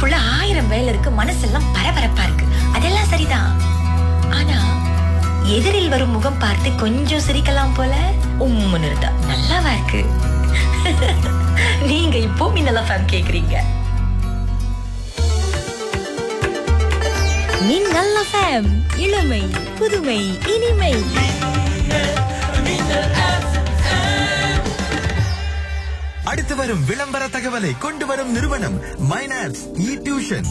நாளுக்குள்ள 1000 வேலை இருக்கு, மனசெல்லாம் பரபரப்பா இருக்கு. அதெல்லாம் சரிதான். ஆனா எதிரில் வரும் முகம் பார்த்து கொஞ்சம் சிரிக்கலாம் போல உம்முன்னு இருந்தா நல்லாவா இருக்கு? நீங்க இப்போ மின்னல் எஃப்எம் கேக்குறீங்க. மின்னல் எஃப்எம், இளமை புதுமை இனிமை. அடுத்து வரும் விளம்பர தகவலை கொண்டு வரும் நிறுவனம் மைனாப்ஸ் இ டியூஷன்.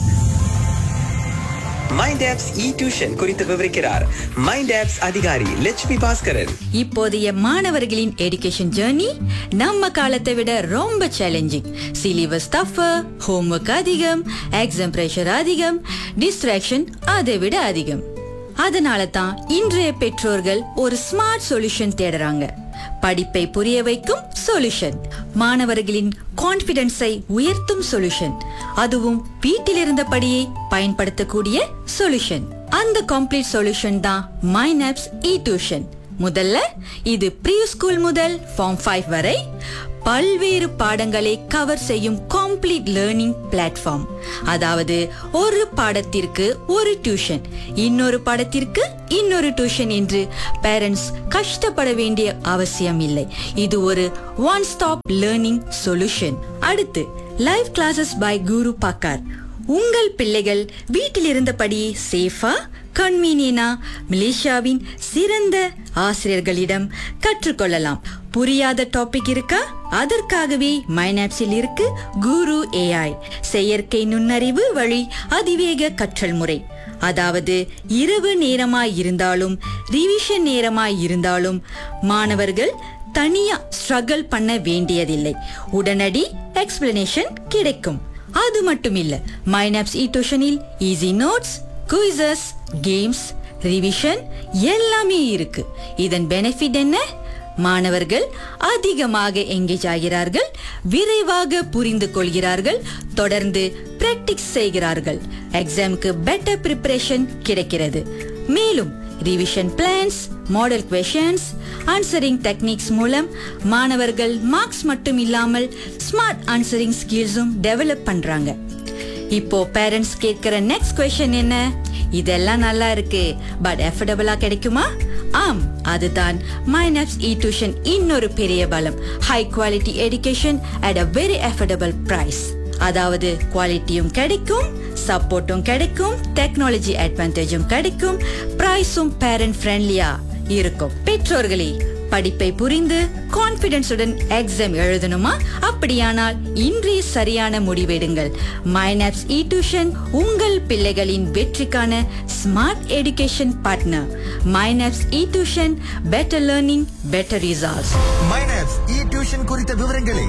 மைண்டாப்ஸ் இ டியூஷன் குறித்து விவரிக்கிறார் மைண்டாப்ஸ் அதிகாரி லட்சுமி பாஸ்கரன். இப்போதைய மாணவர்களின் எஜுகேஷன் ஜர்னி நம்ம காலத்தை விட ரொம்ப சேலஞ்சிங். சிலிபஸ் டஃபர், ஹோம்வொர்க் அதிகம், எக்ஸாம் பிரஷர் அதிகம், டிஸ்ட்ராக்ஷன் அதை விட அதிகம். அதனால தான் இன்றைய பெற்றோர்கள் ஒரு ஸ்மார்ட் சொல்யூஷன் தேடுறாங்க. படிப்பை புரிய வைக்கும் சொல்யூஷன், மாணவர்களின் கான்பிடன்ஸை உயர்த்தும் சொல்யூஷன், அதுவும் வீட்டில் இருந்தபடியே பயன்படுத்தக்கூடிய சொல்யூஷன். அந்த கம்ப்ளீட் சொல்யூஷன் தான் மைனாப்ஸ் இ டியூஷன். முதல்ல இது ப்ரீ ஸ்கூல் முதல் ஃபார்ம் 5 வரை பல்வேறு பாடங்களை கவர் செய்யும் கம்ப்ளீட் லேர்னிங் பிளாட்ஃபார்ம். அதாவது ஒரு பாடத்திற்கு ஒரு டியூஷன், இன்னொரு பாடத்திற்கு இன்னொரு டியூஷன் என்று பேரண்ட்ஸ் கஷ்டப்பட வேண்டிய அவசியம் இல்லை. இது ஒரு ஒன் ஸ்டாப் லேர்னிங் சொல்யூஷன். அடுத்து லைவ் கிளாஸஸ் பை குரு பாக்கார். உங்கள் பிள்ளைகள் வீட்டில் இருந்தபடியே சேஃபா கன்வீனியனா மலேசியாவின் சிறந்த ஆசிரியர்களிடம் கற்றுக்கொள்ளலாம். புரியாத டாபிக் இருக்கா? அதற்காகவே மைனாப்ஸில் இருக்கு குரு AI, செயற்கை நுண்ணறிவு வழி அதிவேக கற்றல் முறை. அதாவது இரவு நேரமாய் இருந்தாலும் ரிவிஷன் நேரமாய் இருந்தாலும் மாணவர்கள் தனியா ஸ்ட்ரகிள் பண்ண வேண்டியதில்லை. உடனடி எக்ஸ்பிளனேஷன் கிடைக்கும். அது மட்டும் இல்ல, மைனாப்ஸ் இ டியூஷனில் easy notes, quizzes, games, revision எல்லாமே இருக்கு. இதன் பெனிஃபிட் என்ன? மாணவர்கள் அதிகமாக எங்கேஜ் ஆகிறார்கள், விரைவாக புரிந்து கொள்கிறார்கள், தொடர்ந்து பிராக்டிஸ் செய்கிறார்கள், எக்ஸாமுக்கு பெட்டர் பிரிப்பரேஷன் கிடைக்கிறது. மேலும் revision plans, model குவெஷன்ஸ், answering techniques மூலம் மாணவர்கள் மார்க்ஸ் மட்டும் இல்லாமல் ஸ்மார்ட் ஆன்சரிங் ஸ்கில்ஸும் டெவலப் பண்றாங்க. இப்போ பேரண்ட்ஸ் கேட்கிற நெக்ஸ்ட் क्वेश्चन என்ன? இதெல்லாம் நல்லா இருக்கு, பட் அஃபோர்டபிளா கிடைக்குமா? ஆம், அதுதான் மைனாப்ஸ் இ டியூஷன் இன்னொரு பெரிய பலம். High quality education at a very affordable price. அதாவது குவாலிட்டியும் கிடைக்கும், சப்போர்ட்டும் கிடைக்கும், டெக்னாலஜி அட்வான்டேஜும் கிடைக்கும், பிரைஸும் பேரண்ட் ஃப்ரெண்ட்லியா இருக்கும். பெற்றோர்களே, படிப்பை புரிந்து கான்பிடன்ஸுடன் எக்ஸாம் எழுதணுமா? அப்படியானால் இன்றைய சரியான முடிவெடுங்கள். மைனாப்ஸ் இ டியூஷன் உங்கள் பிள்ளைகளின் வெற்றிக்கான ஸ்மார்ட் எஜுகேஷன் பார்ட்னர். மைனாப்ஸ் இ tuition, better learning, better results. மைனாப்ஸ் இ டியூஷன் குறித்த விவரங்களை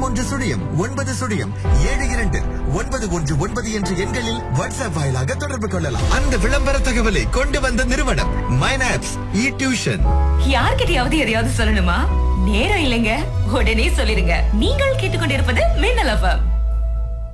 0109729119 என்ற எண்களில் வாட்ஸ்அப் வாயிலாக தொடர்பு கொள்ளலாம். அந்த விளம்பர தகவலை கொண்டு வந்த நிறுவனம் மைனாப்ஸ் இ டியூஷன். யார்கிட்டயாவது எதையாவது சொல்லணுமா? நேரம் இல்லைங்க, உடனே சொல்லிருங்க. நீங்கள் கேட்டுக்கொண்டிருப்பது மின்னல் எஃப்எம்.